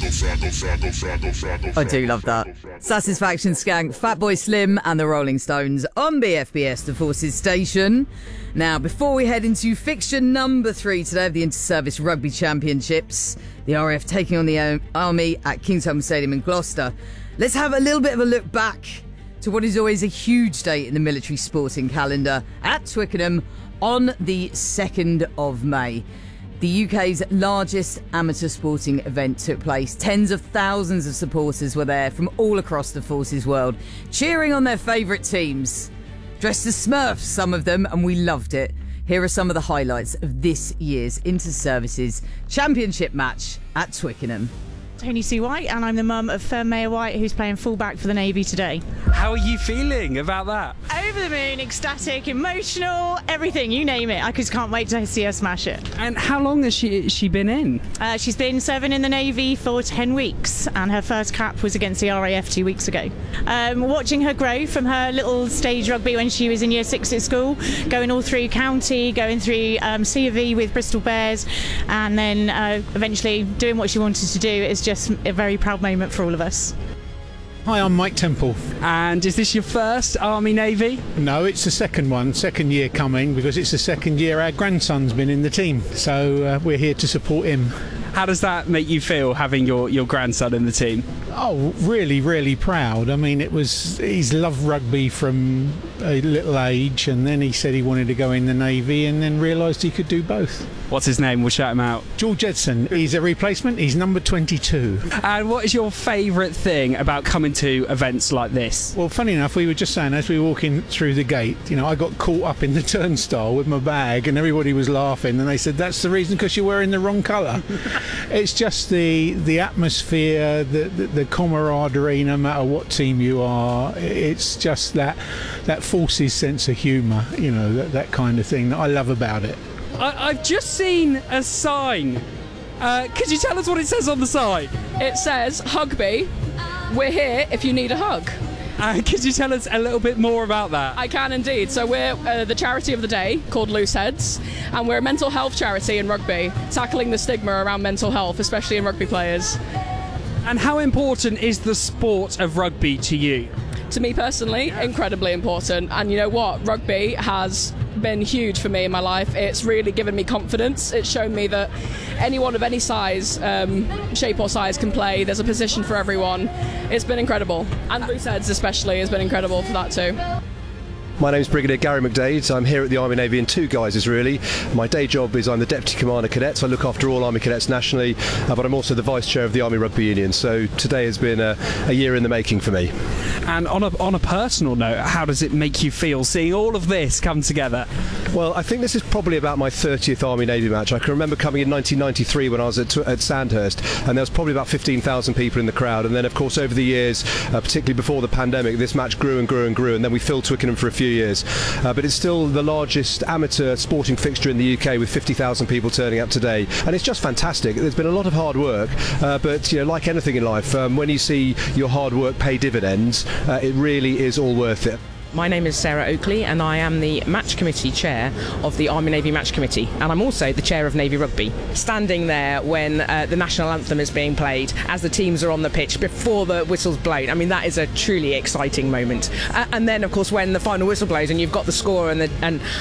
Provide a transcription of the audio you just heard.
I do love that. Satisfaction Skank, Fatboy Slim and the Rolling Stones on BFBS, the Forces Station. Now, before we head into fixture number 3 today of the Inter-Service Rugby Championships, the RAF taking on the Army at Kingsholm Stadium in Gloucester, let's have a little bit of a look back to what is always a huge date in the military sporting calendar at Twickenham on the 2nd of May. The UK's largest amateur sporting event took place. Tens of thousands of supporters were there from all across the Forces world, cheering on their favourite teams. Dressed as Smurfs, some of them, and we loved it. Here are some of the highlights of this year's Inter-Services Championship match at Twickenham. Tony C. White, and I'm the mum of Fern Mayer White, who's playing fullback for the Navy today. How are you feeling about that? Over the moon, ecstatic, emotional, everything, you name it. I just can't wait to see her smash it. And how long has she been in? She's been serving in the Navy for 10 weeks, and her first cap was against the RAF 2 weeks ago. Watching her grow from her little stage rugby when she was in year 6 at school, going all through county, going through C of E with Bristol Bears, and then eventually doing what she wanted to do is just a very proud moment for all of us. Hi, I'm Mike Temple. And is this your first Army Navy? No, it's the second one, second year coming, because it's the second year our grandson's been in the team, so we're here to support him. How does that make you feel, having your grandson in the team? Oh, really, really proud. I mean, he's loved rugby from a little age, and then he said he wanted to go in the Navy and then realised he could do both. What's his name? We'll shout him out. George Edson. He's a replacement. He's number 22. And what is your favourite thing about coming to events like this? Well, funny enough, we were just saying as we were walking through the gate, I got caught up in the turnstile with my bag and everybody was laughing, and they said, that's the reason, because you're wearing the wrong colour. It's just the atmosphere, the camaraderie, no matter what team you are. It's just that Forces sense of humour, that kind of thing that I love about it. I've just seen a sign. Could you tell us what it says on the sign? It says, Hugby, we're here if you need a hug. Could you tell us a little bit more about that? I can indeed. So we're the charity of the day called Loose Heads, and we're a mental health charity in rugby, tackling the stigma around mental health, especially in rugby players. And how important is the sport of rugby to you? To me personally, incredibly important. And you know what? Rugby has been huge for me in my life. It's really given me confidence. It's shown me that anyone of any size, shape or size can play. There's a position for everyone. It's been incredible. And Loose Heads especially has been incredible for that too. My name's Brigadier Gary McDade. I'm here at the Army Navy in two guises really. My day job is I'm the Deputy Commander Cadets. I look after all Army Cadets nationally, but I'm also the Vice Chair of the Army Rugby Union. So today has been a year in the making for me. And on a personal note, how does it make you feel seeing all of this come together? Well, I think this is probably about my 30th Army Navy match. I can remember coming in 1993 when I was at Sandhurst, and there was probably about 15,000 people in the crowd. And then, of course, over the years, particularly before the pandemic, this match grew and grew and grew, and then we filled Twickenham for a few years. But it's still the largest amateur sporting fixture in the UK, with 50,000 people turning up today, and it's just fantastic. There's been a lot of hard work, but like anything in life, when you see your hard work pay dividends, it really is all worth it. My name is Sarah Oakley, and I am the Match Committee Chair of the Army Navy Match Committee, and I'm also the Chair of Navy Rugby. Standing there when the national anthem is being played, as the teams are on the pitch, before the whistle's blown, I mean, that is a truly exciting moment. And then, of course, when the final whistle blows and you've got the score and